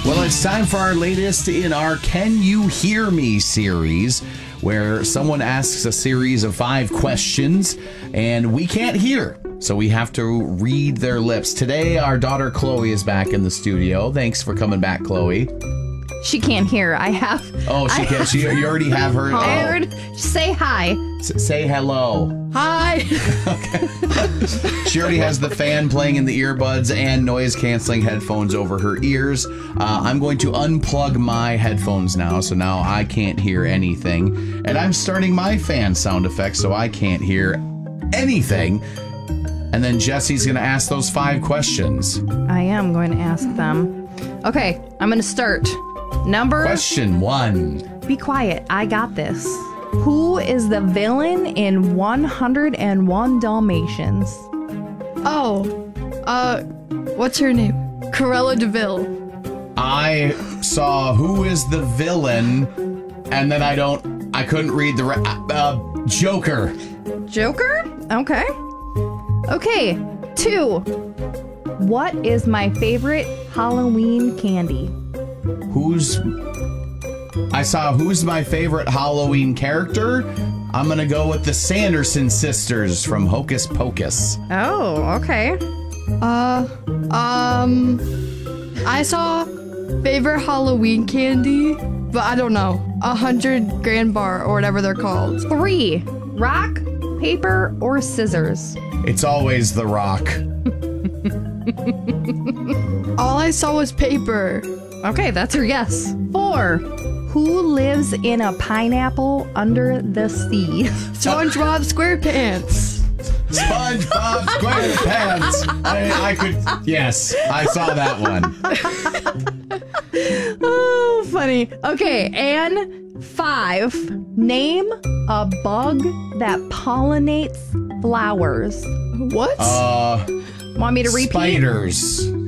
Well, it's time for our latest in our Can You Hear Me series, where someone asks a series of 5 questions and we can't hear, so we have to read their lips. Today, our daughter Chloe is back in the studio. Thanks for coming back, Chloe. She can't hear. I have. Oh, she can't. You already have her. I heard. Say hi. Say hello. Hi. She already has the fan playing in the earbuds and noise-canceling headphones over her ears. I'm going to unplug my headphones now, so now I can't hear anything. And I'm starting my fan sound effects, so I can't hear anything. And then Jesse's going to ask those 5 questions. I am going to ask them. Okay, I'm going to start. Question 1. Be quiet. I got this. Who is the villain in 101 Dalmatians? What's her name? Cruella de Vil. I saw who is the villain, and then I couldn't read the Joker. Joker? Okay. Okay, 2. What is my favorite Halloween candy? Who's my favorite Halloween character? I'm gonna go with the Sanderson sisters from Hocus Pocus. Oh, okay. I saw favorite Halloween candy, but I don't know. 100 grand bar or whatever they're called. 3. Rock, paper, or scissors? It's always The Rock. All I saw was paper. Okay, that's her guess. 4. Who lives in a pineapple under the sea? SpongeBob SquarePants. SpongeBob SquarePants. I could, yes, I saw that one. Oh, funny. Okay, and 5. Name a bug that pollinates flowers. What? Want me to repeat? Spiders.